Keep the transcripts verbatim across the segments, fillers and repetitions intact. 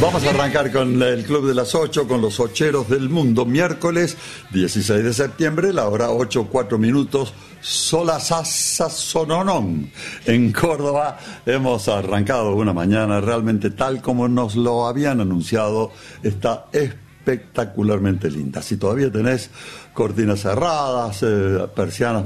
Vamos a arrancar con el Club de las ocho, con los ocheros del mundo. Miércoles dieciséis de septiembre, la hora ocho, cuatro minutos, Solasasa Sononón. En Córdoba hemos arrancado una mañana realmente tal como nos lo habían anunciado. Está espectacularmente linda. Si todavía tenés cortinas cerradas, eh, persianas,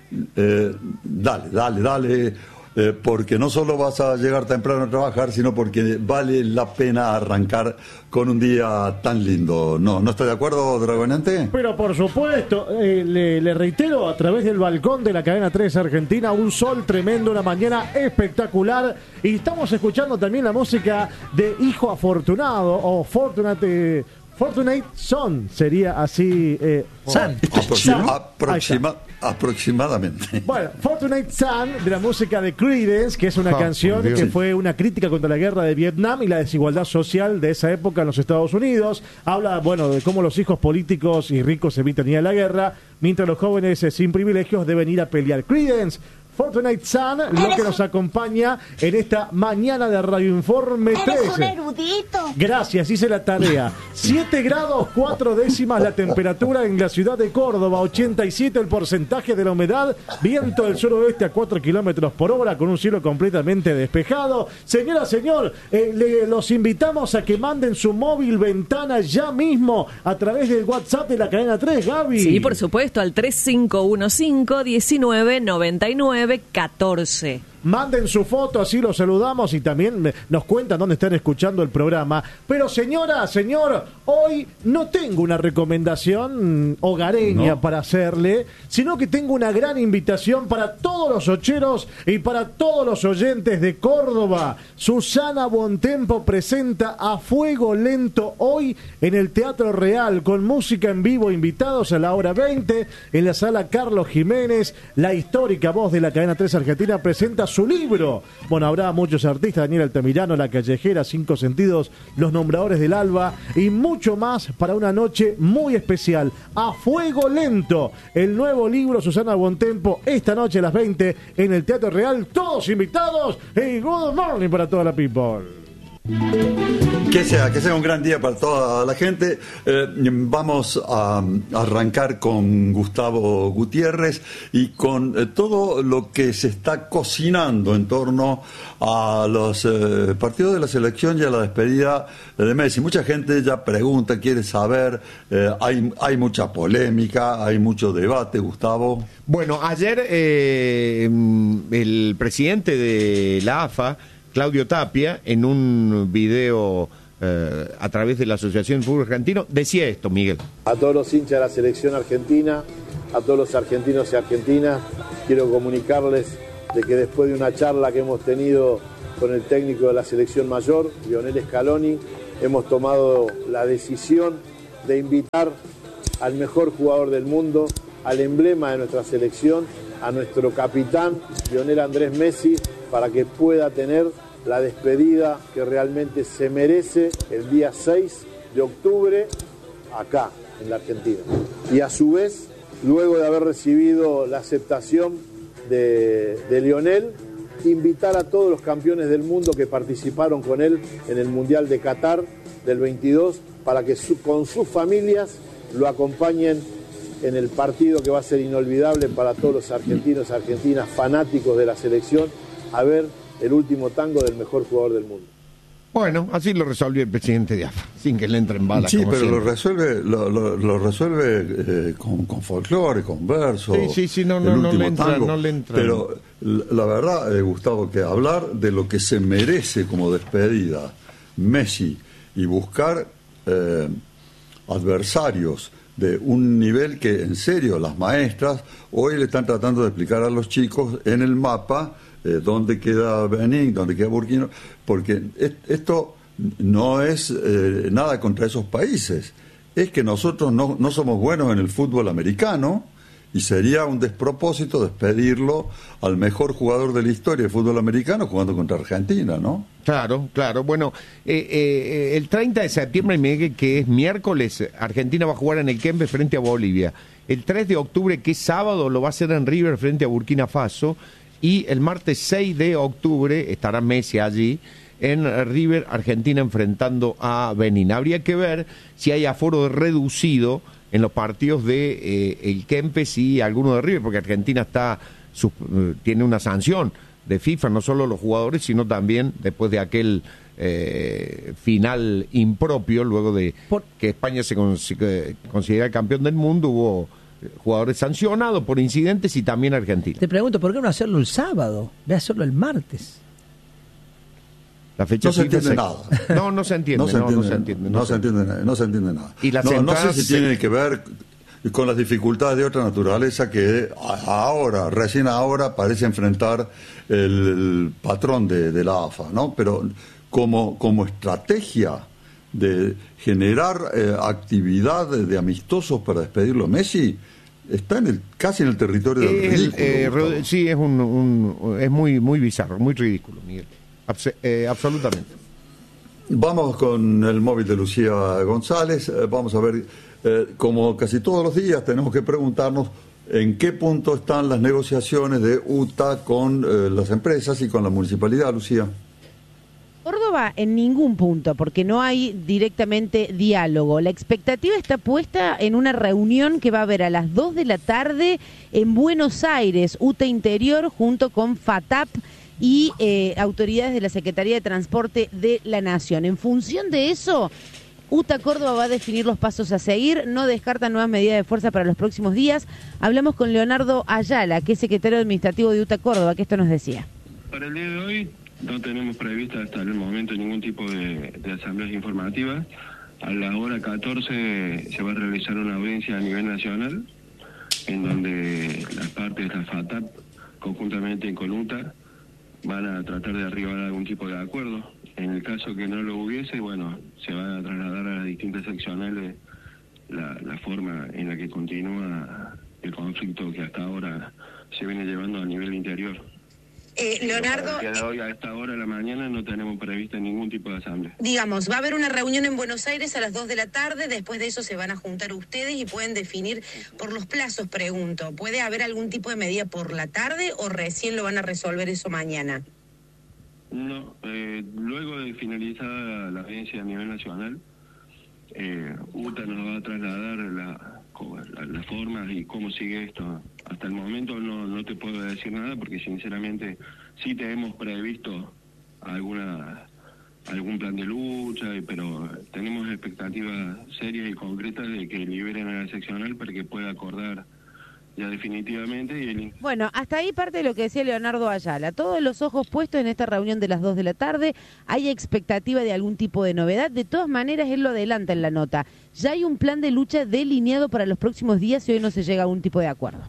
eh, dale, dale, dale. Eh, porque no solo vas a llegar temprano a trabajar, sino porque vale la pena arrancar con un día tan lindo. ¿No no está de acuerdo, Dragonante? Pero por supuesto, eh, le, le reitero, a través del balcón de la cadena tres Argentina, un sol tremendo, una mañana espectacular. Y estamos escuchando también la música de Hijo Afortunado, o Fortunate... Fortunate Son, sería así... Eh, Son. Aproxima, aproxima, aproximadamente. Bueno, Fortunate Son, de la música de Creedence, que es una oh, canción que fue una crítica contra la guerra de Vietnam y la desigualdad social de esa época en los Estados Unidos. Habla, bueno, de cómo los hijos políticos y ricos evitan ir a la guerra, mientras los jóvenes eh, sin privilegios deben ir a pelear. Creedence, Fortunate Son, lo que nos acompaña en esta mañana de Radio Informe trece. Eres un erudito. Gracias, hice la tarea. siete grados cuatro décimas la temperatura en la ciudad de Córdoba, ochenta y siete el porcentaje de la humedad, viento del suroeste a cuatro kilómetros por hora con un cielo completamente despejado. Señora, señor, eh, le, los invitamos a que manden su móvil ventana ya mismo a través del WhatsApp de la cadena tres, Gaby. Sí, por supuesto, al tres cinco uno cinco, diecinueve noventa y nueve catorce. Manden su foto, así los saludamos y también nos cuentan dónde están escuchando el programa. Pero señora, señor, hoy no tengo una recomendación hogareña no. para hacerle, sino que tengo una gran invitación para todos los ocheros y para todos los oyentes de Córdoba. Susana Bontempo presenta A Fuego Lento hoy en el Teatro Real, con música en vivo, invitados a la hora veinte, en la sala Carlos Jiménez. La histórica voz de la cadena tres Argentina presenta su libro. Bueno, habrá muchos artistas, Daniel Altamirano, La Callejera, Cinco Sentidos, Los Nombradores del Alba y mucho más para una noche muy especial. A Fuego Lento, el nuevo libro Susana Bontempo, esta noche a las veinte en el Teatro Real. Todos invitados y good morning para toda la people. Que sea, que sea un gran día para toda la gente. Eh, vamos a arrancar con Gustavo Gutiérrez y con eh, todo lo que se está cocinando en torno a los eh, partidos de la selección y a la despedida de Messi. Mucha gente ya pregunta, quiere saber, eh, hay, hay mucha polémica, hay mucho debate, Gustavo. Bueno, ayer eh, el presidente de la A F A, Claudio Tapia, en un video eh, a través de la Asociación de Fútbol Argentino, decía esto, Miguel. A todos los hinchas de la selección argentina, a todos los argentinos y argentinas, quiero comunicarles de que después de una charla que hemos tenido con el técnico de la selección mayor, Lionel Scaloni, hemos tomado la decisión de invitar al mejor jugador del mundo, al emblema de nuestra selección, a nuestro capitán, Lionel Andrés Messi, para que pueda tener la despedida que realmente se merece el día seis de octubre acá, en la Argentina. Y a su vez, luego de haber recibido la aceptación de, de Lionel, invitar a todos los campeones del mundo que participaron con él en el Mundial de Qatar del veintidós para que su, con sus familias lo acompañen en el partido que va a ser inolvidable para todos los argentinos y argentinas fanáticos de la selección, a ver el último tango del mejor jugador del mundo. Bueno, así lo resolvió el presidente de A F A, sin que le entren balas. Sí, como pero siempre. lo resuelve lo, lo, lo resuelve eh, con, con folclore, con verso. Sí, sí, sí, no, no, no le entra, no le entra. Pero la verdad, eh, Gustavo, que hablar de lo que se merece como despedida Messi y buscar eh, adversarios de un nivel que, en serio, las maestras hoy le están tratando de explicar a los chicos en el mapa eh, dónde queda Benín, dónde queda Burkina, porque es, esto no es eh, nada contra esos países, es que nosotros no, no somos buenos en el fútbol americano y sería un despropósito despedirlo al mejor jugador de la historia del fútbol americano jugando contra Argentina, ¿no? Claro, claro. Bueno, eh, eh, el treinta de septiembre, Miguel, que es miércoles, Argentina va a jugar en el Kempes frente a Bolivia. El tres de octubre, que es sábado, lo va a hacer en River frente a Burkina Faso. Y el martes seis de octubre estará Messi allí en River, Argentina enfrentando a Benín. Habría que ver si hay aforo reducido en los partidos de eh, el Kempes y alguno de River, porque Argentina está sus, eh, tiene una sanción de FIFA, no solo los jugadores, sino también después de aquel eh, final impropio, luego de Por... que España se con, se considera el campeón del mundo, hubo jugadores sancionados por incidentes y también Argentina. Te pregunto, ¿por qué no hacerlo el sábado? Ve a hacerlo el martes. La fecha no se entiende se... nada. No, no se entiende. No se entiende, no, no se entiende, no no se entiende nada. No se entiende nada. Y las no, no sé si se... tiene que ver con las dificultades de otra naturaleza que ahora, recién ahora, parece enfrentar el, el patrón de, de la A F A, ¿no? Pero como, como estrategia de generar eh, actividad de, de amistosos para despedirlo a Messi, está en el, casi en el territorio del el, ridículo. Eh, sí, es, un, un, es muy, muy bizarro, muy ridículo, Miguel. Abs- eh, absolutamente. Vamos con el móvil de Lucía González. Eh, vamos a ver, eh, como casi todos los días, tenemos que preguntarnos en qué punto están las negociaciones de U T A con eh, las empresas y con la municipalidad, Lucía. Córdoba en ningún punto, porque no hay directamente diálogo. La expectativa está puesta en una reunión que va a haber a las dos de la tarde en Buenos Aires, U T A Interior, junto con FATAP y eh, autoridades de la Secretaría de Transporte de la Nación. En función de eso, U T A Córdoba va a definir los pasos a seguir, no descarta nuevas medidas de fuerza para los próximos días. Hablamos con Leonardo Ayala, que es secretario administrativo de U T A Córdoba, que esto nos decía. Para el día de hoy no tenemos prevista hasta el momento ningún tipo de, de asambleas informativas. A la hora catorce se va a realizar una audiencia a nivel nacional, en donde las partes de la FATAP, conjuntamente con U T A, van a tratar de arribar a algún tipo de acuerdo. En el caso que no lo hubiese, bueno, se van a trasladar a las distintas seccionales la, la forma en la que continúa el conflicto que hasta ahora se viene llevando a nivel interior. Eh, Leonardo, el día de hoy a esta hora de la mañana no tenemos prevista ningún tipo de asamblea. Digamos, va a haber una reunión en Buenos Aires a las dos de la tarde, después de eso se van a juntar ustedes y pueden definir por los plazos, pregunto. ¿Puede haber algún tipo de medida por la tarde o recién lo van a resolver eso mañana? No, eh, luego de finalizar la audiencia a nivel nacional, eh, U T A nos va a trasladar la, la, las formas y cómo sigue esto. Hasta el momento no, no te puedo decir nada porque sinceramente sí tenemos previsto alguna algún plan de lucha, pero tenemos expectativas serias y concretas de que liberen a la seccional para que pueda acordar ya definitivamente. Y el... Bueno, hasta ahí parte de lo que decía Leonardo Ayala. Todos los ojos puestos en esta reunión de las dos de la tarde. Hay expectativa de algún tipo de novedad. De todas maneras, él lo adelanta en la nota. Ya hay un plan de lucha delineado para los próximos días y hoy no se llega a algún tipo de acuerdo.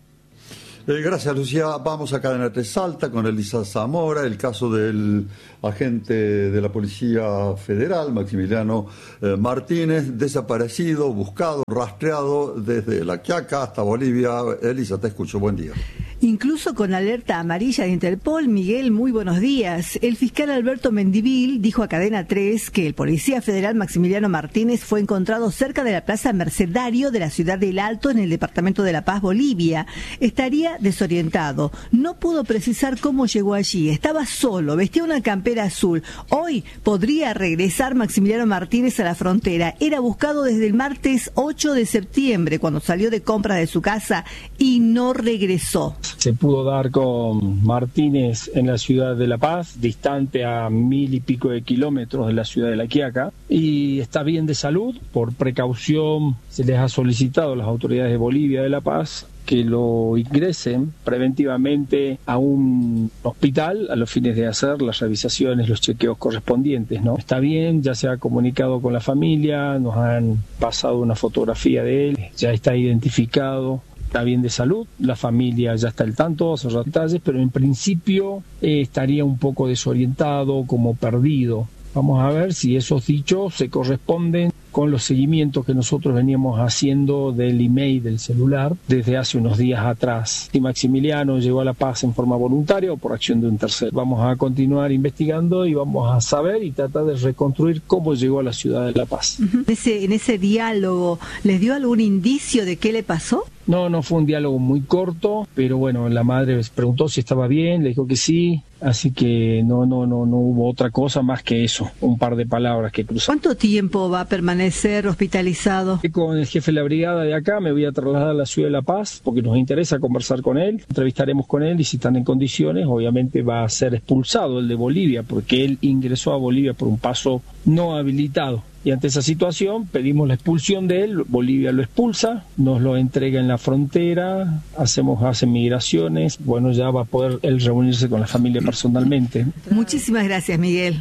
Eh, gracias, Lucía. Vamos a Cadena tres Salta con Elisa Zamora, el caso del agente de la Policía Federal, Maximiliano eh, Martínez, desaparecido, buscado, rastreado desde La Quiaca hasta Bolivia. Elisa, te escucho. Buen día. Incluso con alerta amarilla de Interpol. Miguel, muy buenos días. El fiscal Alberto Mendivil dijo a Cadena tres que el policía federal Maximiliano Martínez fue encontrado cerca de la Plaza Mercedario de la ciudad del Alto, en el departamento de La Paz, Bolivia. Estaría desorientado. No pudo precisar cómo llegó allí. Estaba solo, vestía una campera azul. Hoy podría regresar Maximiliano Martínez a la frontera. Era buscado desde el martes ocho de septiembre, cuando salió de compras de su casa y no regresó. Se pudo dar con Martínez en la ciudad de La Paz, distante a mil y pico de kilómetros de la ciudad de La Quiaca, y está bien de salud. Por precaución se les ha solicitado a las autoridades de Bolivia de La Paz que lo ingresen preventivamente a un hospital a los fines de hacer las revisaciones, los chequeos correspondientes, ¿no? Está bien, ya se ha comunicado con la familia, nos han pasado una fotografía de él, ya está identificado. Está bien de salud, la familia ya está al tanto, hace detalles, pero en principio eh, estaría un poco desorientado, como perdido. Vamos a ver si esos dichos se corresponden con los seguimientos que nosotros veníamos haciendo del email del celular desde hace unos días atrás. Si Maximiliano llegó a La Paz en forma voluntaria o por acción de un tercero. Vamos a continuar investigando y vamos a saber y tratar de reconstruir cómo llegó a la ciudad de La Paz. Uh-huh. Ese, en ese diálogo, ¿les dio algún indicio de qué le pasó? No, no fue un diálogo muy corto, pero bueno, la madre preguntó si estaba bien, le dijo que sí, así que no, no, no, no hubo otra cosa más que eso, un par de palabras que cruzaron. ¿Cuánto tiempo va a permanecer hospitalizado? Con el jefe de la brigada de acá me voy a trasladar a la ciudad de La Paz porque nos interesa conversar con él, entrevistaremos con él y si están en condiciones, obviamente va a ser expulsado el de Bolivia porque él ingresó a Bolivia por un paso no habilitado. Y ante esa situación pedimos la expulsión de él, Bolivia lo expulsa, nos lo entrega en la frontera, hacemos hacen migraciones, bueno, ya va a poder él reunirse con la familia personalmente. Muchísimas gracias, Miguel.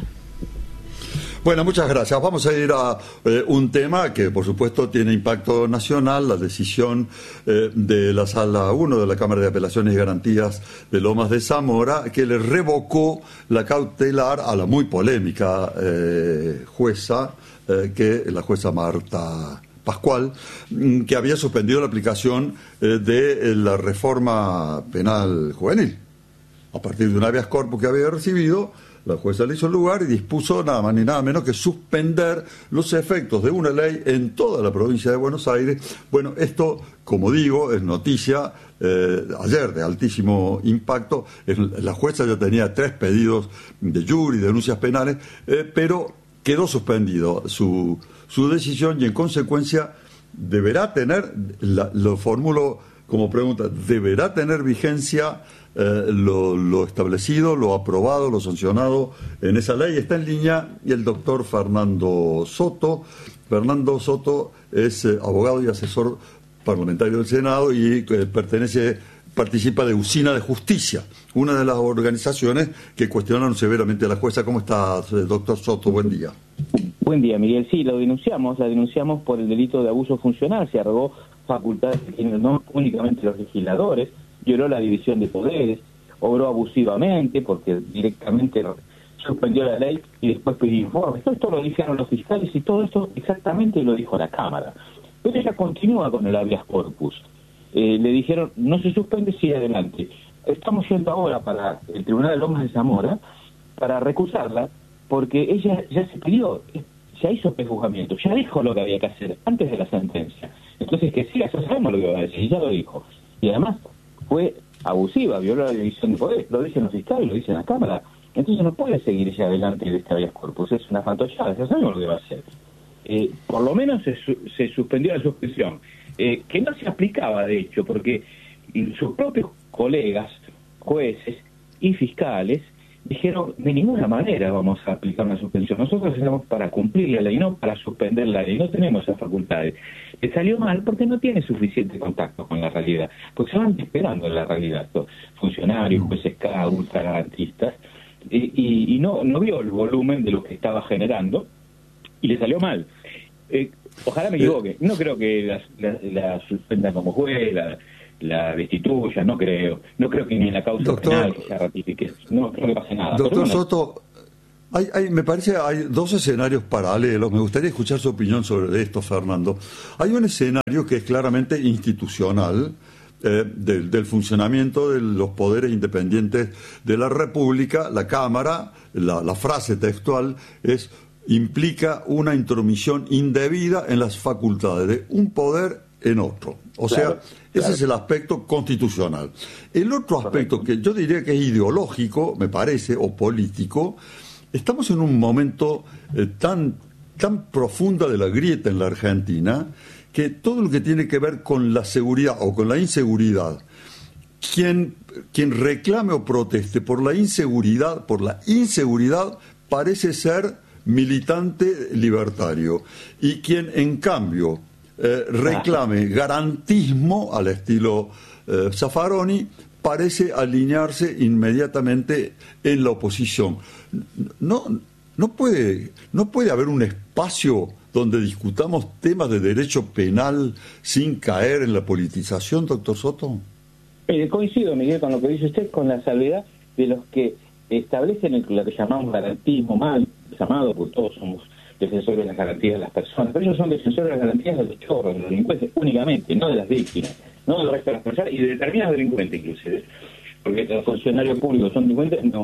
Bueno, muchas gracias. Vamos a ir a eh, un tema que, por supuesto, tiene impacto nacional, la decisión eh, de la Sala uno de la Cámara de Apelaciones y Garantías de Lomas de Zamora, que le revocó la cautelar a la muy polémica eh, jueza, eh, que la jueza Marta Pascual, que había suspendido la aplicación eh, de la reforma penal juvenil. A partir de un habeas corpus que había recibido, la jueza le hizo lugar y dispuso nada más ni nada menos que suspender los efectos de una ley en toda la provincia de Buenos Aires. Bueno, esto, como digo, es noticia eh, ayer de altísimo impacto. La jueza ya tenía tres pedidos de jury, denuncias penales, eh, pero quedó suspendido su, su decisión y en consecuencia deberá tener, la, lo formulo como pregunta, deberá tener vigencia Eh, lo, lo establecido, lo aprobado, lo sancionado en esa ley. Está en línea y el doctor Fernando Soto. Fernando Soto es eh, abogado y asesor parlamentario del Senado y eh, pertenece, participa de Usina de Justicia, una de las organizaciones que cuestionaron severamente a la jueza. ¿Cómo está, doctor Soto? Buen día. Buen día, Miguel. Sí, lo denunciamos, la denunciamos por el delito de abuso funcional. Se arrogó facultades que tienen no únicamente los legisladores, violó la división de poderes, obró abusivamente porque directamente suspendió la ley y después pidió informes. Todo esto lo dijeron los fiscales y todo esto exactamente lo dijo la Cámara. Pero ella continúa con el habeas corpus. Eh, le dijeron, no se suspende, sigue adelante. Estamos yendo ahora para el Tribunal de Lomas de Zamora para recusarla porque ella ya se pidió, ya hizo prejuzgamiento, ya dijo lo que había que hacer antes de la sentencia. Entonces que siga, ya sabemos lo que va a decir, ya lo dijo. Y además fue abusiva, violó la división de poder, lo dicen los fiscales, lo dicen la Cámara. Entonces no puede seguir ella adelante de este habeas corpus, es una fantollada, ya sabemos lo que va a hacer. Eh, por lo menos se, su se suspendió la suspensión, eh, que no se aplicaba de hecho, porque sus propios colegas, jueces y fiscales, dijeron, de ninguna manera vamos a aplicar una suspensión. Nosotros estamos para cumplir la ley, no para suspender la ley. No tenemos esas facultades. Le salió mal porque no tiene suficiente contacto con la realidad. Porque se van esperando en la realidad. Estos funcionarios, jueces K, ultragarantistas, y, y, y no, no vio el volumen de lo que estaba generando y le salió mal. Eh, ojalá me equivoque. No creo que la, la, la suspendan como juez, la... la destituya, no creo, no creo que ni en la causa doctor, penal que se ratifique, no creo que pase nada. Doctor bueno, Soto, hay, hay, me parece hay dos escenarios paralelos, me gustaría escuchar su opinión sobre esto, Fernando. Hay un escenario que es claramente institucional, eh, del, del funcionamiento de los poderes independientes de la República. La Cámara, la, la frase textual es, implica una intromisión indebida en las facultades de un poder en otro. O sea, claro, ese claro. es el aspecto constitucional. El otro aspecto Correcto. que yo diría que es ideológico, me parece, o político, estamos en un momento eh, tan, tan profunda de la grieta en la Argentina que todo lo que tiene que ver con la seguridad o con la inseguridad, quien, quien reclame o proteste por la inseguridad, por la inseguridad, parece ser militante libertario. Y quien, en cambio, Eh, reclame garantismo al estilo eh, Zaffaroni, parece alinearse inmediatamente en la oposición. No, no puede, no puede haber un espacio donde discutamos temas de derecho penal sin caer en la politización, doctor Soto. Eh, coincido, Miguel, con lo que dice usted, con la salvedad de los que establecen el, lo que llamamos garantismo mal llamado, porque todos somos defensores de las garantías de las personas, pero ellos son defensores de las garantías de los chorros, de los delincuentes, únicamente, no de las víctimas, no del resto de las personas, y de determinados delincuentes inclusive, porque los funcionarios públicos son delincuentes, no,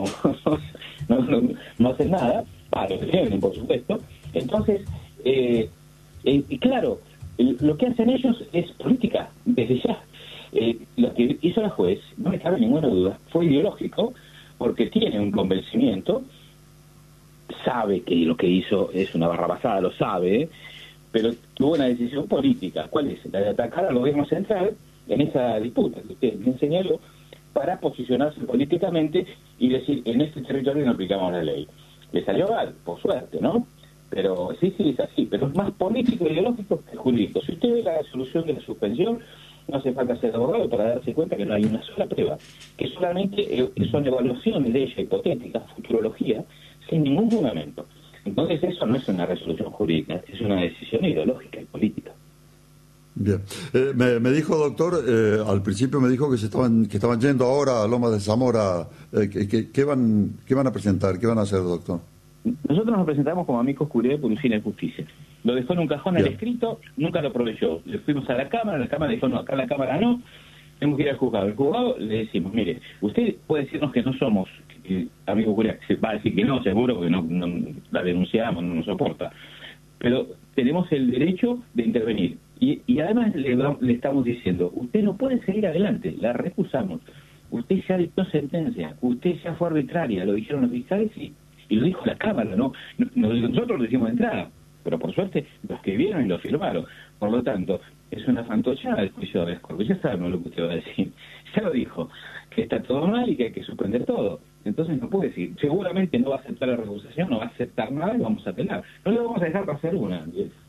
no, no, no hacen nada, para lo que tienen, por supuesto. Entonces, eh, eh, y claro, el, lo que hacen ellos es política, desde ya. Eh, lo que hizo la juez, no me cabe ninguna duda, fue ideológico, porque tiene un convencimiento, sabe que lo que hizo es una barrabasada, lo sabe, pero tuvo una decisión política. ¿Cuál es? La de atacar al gobierno central en esa disputa que usted me señaló, para posicionarse políticamente y decir, en este territorio no aplicamos la ley. Le salió mal, por suerte, ¿no? Pero sí, sí, es así, pero es más político e ideológico que jurídico. Si usted ve la solución de la suspensión, no hace falta ser abogado para darse cuenta que no hay una sola prueba, que solamente eh, son evaluaciones de ella hipotéticas, futurología, sin ningún fundamento. Entonces eso no es una resolución jurídica, es una decisión ideológica y política. Bien. Eh, me, me dijo, doctor, eh, al principio me dijo que se estaban que estaban yendo ahora a Lomas de Zamora. Eh, que, que, ¿qué, van, ¿Qué van a presentar? ¿Qué van a hacer, doctor? Nosotros nos presentamos como amigos curiae por Usina y Justicia. Lo dejó en un cajón Bien. el escrito, nunca lo proveyó. Le fuimos a la Cámara, la Cámara dijo, no, acá la Cámara no, tenemos que ir al juzgado. El juzgado le decimos, mire, usted puede decirnos que no somos eh, amigos curiae, se va a decir que no, seguro, porque no, no la denunciamos, no nos soporta. Pero tenemos el derecho de intervenir. Y, y además le, le estamos diciendo, usted no puede seguir adelante, la recusamos. Usted ya dictó sentencia, usted ya fue arbitraria, lo dijeron los fiscales y, y lo dijo la Cámara, ¿no? Nosotros lo decimos de entrada, pero por suerte lo escribieron y lo firmaron. Por lo tanto, es una fantochada el juicio de Rescorbo. Ya sabemos lo que usted va a decir. Ya lo dijo, que está todo mal y que hay que suspender todo. Entonces no puede decir, seguramente no va a aceptar la recusación, no va a aceptar nada y vamos a apelar. No le vamos a dejar pasar una.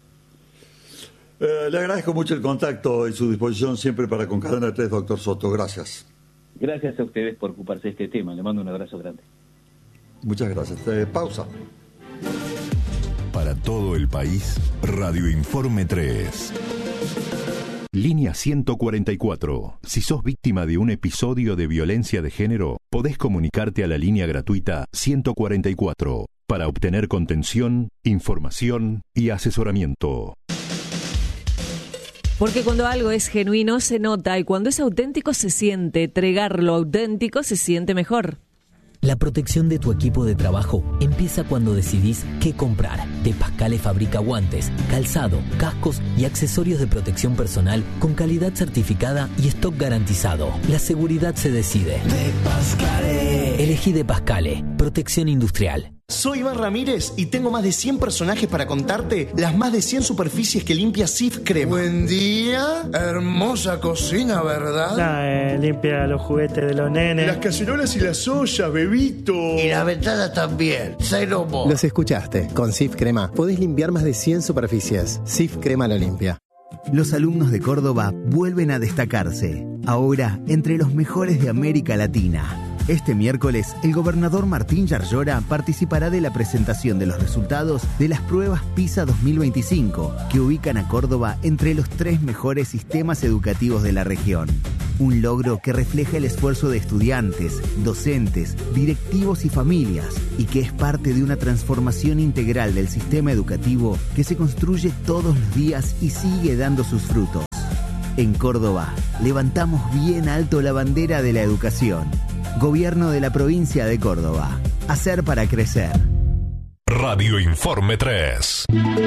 Eh, le agradezco mucho el contacto y su disposición siempre para con Cadena tres, doctor Soto. Gracias. Gracias a ustedes por ocuparse de este tema. Le mando un abrazo grande. Muchas gracias. Eh, pausa. Para todo el país, Radio Informe tres. Línea ciento cuarenta y cuatro. Si sos víctima de un episodio de violencia de género, podés comunicarte a la línea gratuita ciento cuarenta y cuatro para obtener contención, información y asesoramiento. Porque cuando algo es genuino se nota y cuando es auténtico se siente. Entregar lo auténtico se siente mejor. La protección de tu equipo de trabajo empieza cuando decidís qué comprar. De Pascale fabrica guantes, calzado, cascos y accesorios de protección personal con calidad certificada y stock garantizado. La seguridad se decide. De Pascale. Elegí De Pascale. Protección industrial. Soy Iván Ramírez y tengo más de cien personajes para contarte las más de cien superficies que limpia Cif Crema. Buen día, hermosa cocina, ¿verdad? Nah, eh, limpia los juguetes de los nenes. Las cacerolas y las ollas, bebito. Y la ventana también, cero mo. Los escuchaste, con Cif Crema podés limpiar más de cien superficies. Cif Crema la limpia. Los alumnos de Córdoba vuelven a destacarse, ahora entre los mejores de América Latina. Este miércoles, el gobernador Martín Yarlora participará de la presentación de los resultados de las pruebas PISA dos mil veinticinco, que ubican a Córdoba entre los tres mejores sistemas educativos de la región. Un logro que refleja el esfuerzo de estudiantes, docentes, directivos y familias, y que es parte de una transformación integral del sistema educativo que se construye todos los días y sigue dando sus frutos. En Córdoba, levantamos bien alto la bandera de la educación. Gobierno de la provincia de Córdoba. Hacer para crecer. Radio Informe tres.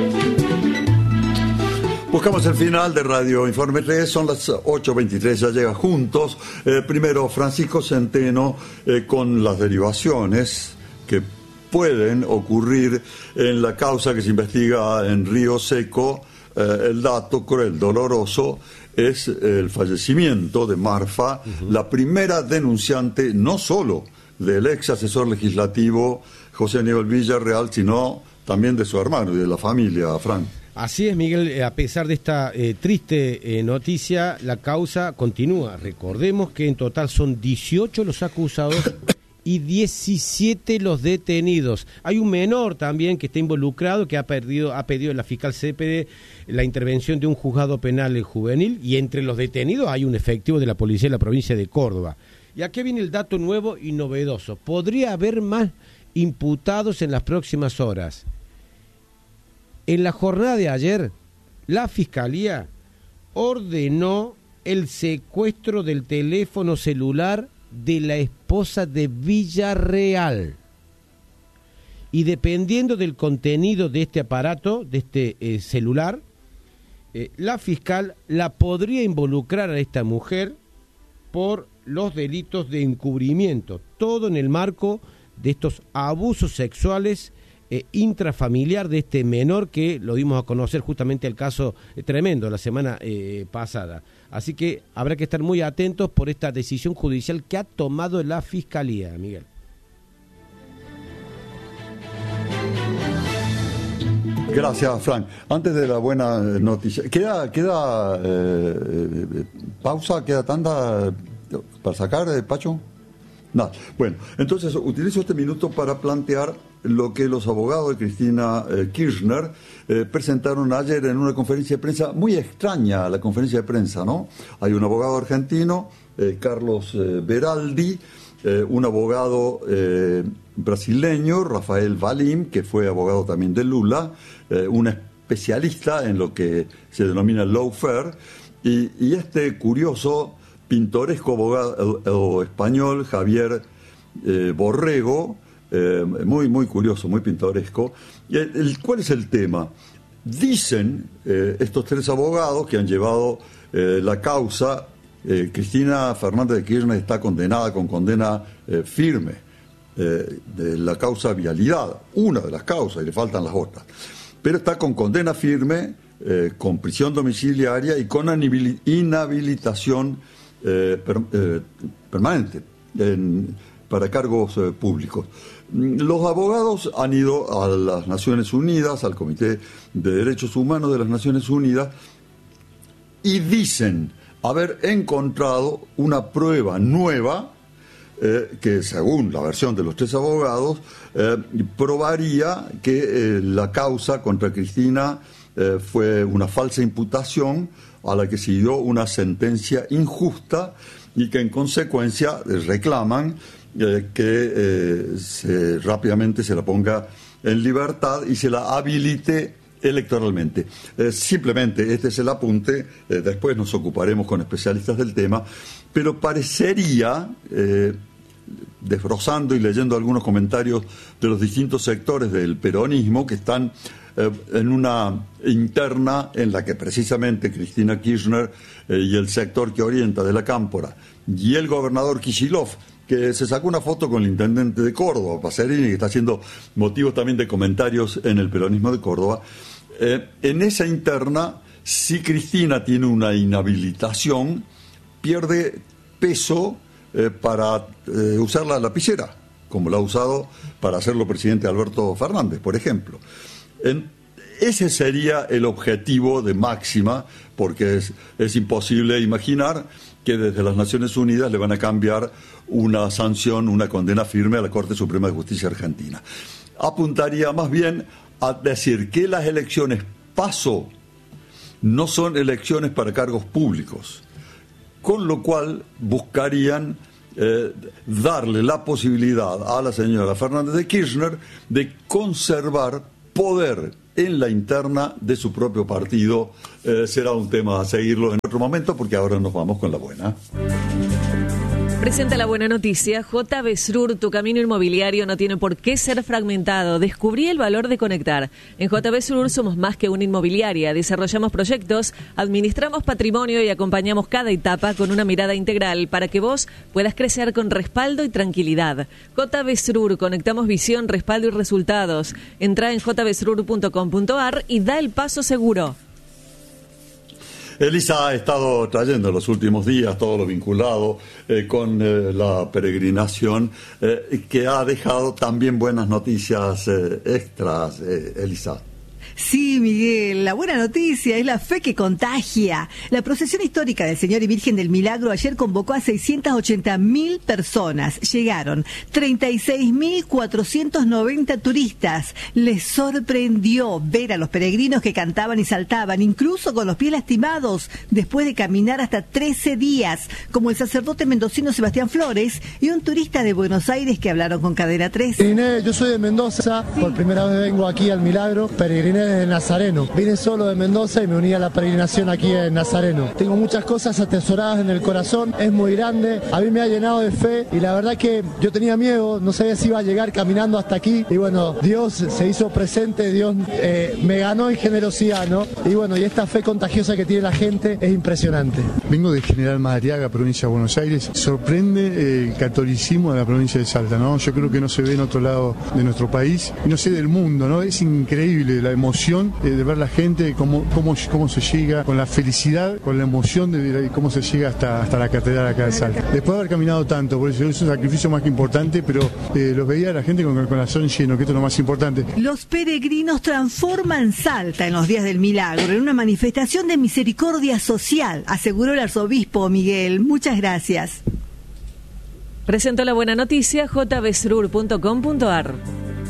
Buscamos el final de Radio Informe tres, son las ocho veintitrés, ya llega juntos. Eh, primero, Francisco Centeno eh, con las derivaciones que pueden ocurrir en la causa que se investiga en Río Seco. Eh, el dato cruel, doloroso, es el fallecimiento de Marfa, uh-huh. la primera denunciante no solo del ex asesor legislativo José Aníbal Villarreal, sino también de su hermano y de la familia, Fran. Así es, Miguel, a pesar de esta eh, triste eh, noticia, la causa continúa. Recordemos que en total son dieciocho los acusados y diecisiete los detenidos. Hay un menor también que está involucrado, que ha perdido, ha pedido la fiscal Cepede la intervención de un juzgado penal juvenil, y entre los detenidos hay un efectivo de la policía de la provincia de Córdoba. Y aquí viene el dato nuevo y novedoso. Podría haber más imputados en las próximas horas. En la jornada de ayer, la Fiscalía ordenó el secuestro del teléfono celular de la esposa de Villarreal. Y dependiendo del contenido de este aparato, de este eh, celular, eh, la fiscal la podría involucrar a esta mujer por los delitos de encubrimiento, todo en el marco de estos abusos sexuales eh, intrafamiliar de este menor que lo dimos a conocer justamente el caso eh, tremendo la semana eh, pasada. Así que habrá que estar muy atentos por esta decisión judicial que ha tomado la Fiscalía, Miguel. Gracias, Frank. Antes de la buena noticia, ¿queda, queda eh, eh, pausa, queda tanda para sacar, eh, Pacho? No. Bueno, entonces utilizo este minuto para plantear lo que los abogados de Cristina eh, Kirchner eh, presentaron ayer en una conferencia de prensa muy extraña, la conferencia de prensa, ¿no? Hay un abogado argentino, eh, Carlos eh, Beraldi, eh, un abogado eh, brasileño, Rafael Valim, que fue abogado también de Lula, eh, un especialista en lo que se denomina lawfare, y, y este curioso, pintoresco abogado español, Javier eh, Borrego, eh, muy, muy curioso, muy pintoresco. Y el, el, ¿cuál es el tema? Dicen eh, estos tres abogados que han llevado eh, la causa, eh, Cristina Fernández de Kirchner está condenada con condena eh, firme eh, de la causa vialidad, una de las causas, y le faltan las otras, pero está con condena firme, eh, con prisión domiciliaria y con inhabilitación eh, per, eh, permanente en, para cargos eh, públicos. Los abogados han ido a las Naciones Unidas, al Comité de Derechos Humanos de las Naciones Unidas, y dicen haber encontrado una prueba nueva eh, que, según la versión de los tres abogados, eh, probaría que eh, la causa contra Cristina eh, fue una falsa imputación a la que siguió una sentencia injusta y que en consecuencia eh, reclaman eh, que eh, se, rápidamente se la ponga en libertad y se la habilite electoralmente. Eh, simplemente este es el apunte, eh, después nos ocuparemos con especialistas del tema, pero parecería, eh, desbrozando y leyendo algunos comentarios de los distintos sectores del peronismo que están eh, en una interna en la que precisamente Cristina Kirchner eh, y el sector que orienta de la Cámpora y el gobernador Kicillof, que se sacó una foto con el intendente de Córdoba, Pacerini, que está haciendo motivos también de comentarios en el peronismo de Córdoba. Eh, en esa interna, si Cristina tiene una inhabilitación, pierde peso eh, para eh, usar la lapicera, como la ha usado para hacerlo presidente Alberto Fernández, por ejemplo. En, ese sería el objetivo de máxima, porque es, es imposible imaginar que desde las Naciones Unidas le van a cambiar una sanción, una condena firme a la Corte Suprema de Justicia Argentina. Apuntaría más bien a decir que las elecciones PASO no son elecciones para cargos públicos, con lo cual buscarían eh, darle la posibilidad a la señora Fernández de Kirchner de conservar poder en la interna de su propio partido. Eh, será un tema a seguirlo en otro momento, porque ahora nos vamos con la buena. Presenta la buena noticia. J B Srur, tu camino inmobiliario no tiene por qué ser fragmentado. Descubrí el valor de conectar. En J B Srur somos más que una inmobiliaria. Desarrollamos proyectos, administramos patrimonio y acompañamos cada etapa con una mirada integral para que vos puedas crecer con respaldo y tranquilidad. J B Srur, conectamos visión, respaldo y resultados. Entra en j b srur punto com punto a r y da el paso seguro. Elisa ha estado trayendo en los últimos días todo lo vinculado eh, con eh, la peregrinación, eh, que ha dejado también buenas noticias eh, extras, eh, Elisa. Sí, Miguel, la buena noticia es la fe que contagia. La procesión histórica del Señor y Virgen del Milagro ayer convocó a seiscientas ochenta mil personas. Llegaron treinta y seis mil cuatrocientos noventa turistas. Les sorprendió ver a los peregrinos que cantaban y saltaban, incluso con los pies lastimados, después de caminar hasta trece días, como el sacerdote mendocino Sebastián Flores y un turista de Buenos Aires que hablaron con Cadena tres. Yo soy de Mendoza, por primera vez vengo aquí al Milagro, peregrinar peregriné desde Nazareno. Vine solo de Mendoza y me uní a la peregrinación aquí en Nazareno. Tengo muchas cosas atesoradas en el corazón, es muy grande, a mí me ha llenado de fe y la verdad que yo tenía miedo, no sabía si iba a llegar caminando hasta aquí y bueno, Dios se hizo presente, Dios eh, me ganó en generosidad, ¿no? Y bueno, y esta fe contagiosa que tiene la gente es impresionante. Vengo de General Madariaga, provincia de Buenos Aires. Sorprende eh, el catolicismo de la provincia de Salta, ¿no? Yo creo que no se ve en otro lado de nuestro país y no sé del mundo, ¿no? Es increíble la emoción eh, de ver la gente, cómo, cómo, cómo se llega, con la felicidad, con la emoción de, de cómo se llega hasta, hasta la catedral acá de Salta. Después de haber caminado tanto, por eso es un sacrificio más que importante, pero eh, los veía a la gente con el corazón lleno, que esto es lo más importante. Los peregrinos transforman Salta en los días del milagro, en una manifestación de misericordia social, aseguró el arzobispo Miguel. Muchas gracias. Presentó la buena noticia j b s r u r punto com punto a r.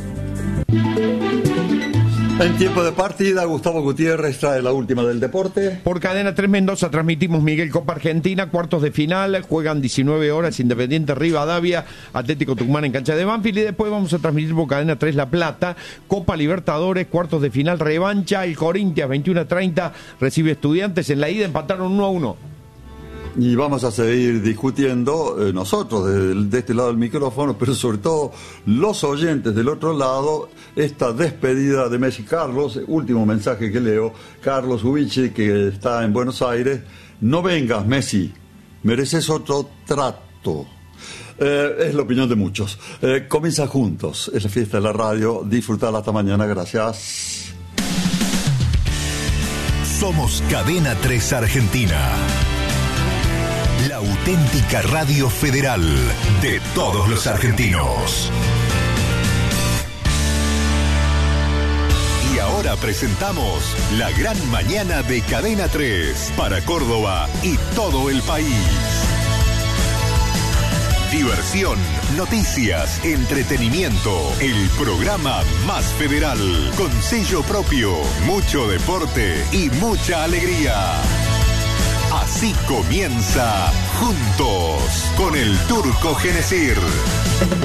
En tiempo de partida, Gustavo Gutiérrez trae la última del deporte. Por Cadena tres Mendoza transmitimos Miguel Copa Argentina, cuartos de final, juegan diecinueve horas, Independiente Rivadavia, Atlético Tucumán en cancha de Banfield, y después vamos a transmitir por Cadena tres La Plata, Copa Libertadores, cuartos de final, revancha, el Corinthians veintiuno a treinta recibe Estudiantes, en la ida empataron uno a uno. Y vamos a seguir discutiendo eh, nosotros de, de este lado del micrófono, pero sobre todo los oyentes del otro lado, esta despedida de Messi. Carlos, último mensaje que leo, Carlos Ubici, que está en Buenos Aires: no vengas, Messi, mereces otro trato. Eh, es la opinión de muchos. Eh, comienza juntos, es la fiesta de la radio, disfrutala hasta mañana, gracias. Somos Cadena tres Argentina, la auténtica radio federal de todos los argentinos. Y ahora presentamos la gran mañana de Cadena tres para Córdoba y todo el país. Diversión, noticias, entretenimiento, el programa más federal, con sello propio, mucho deporte y mucha alegría. Así comienza Juntos con el Turco Genesir.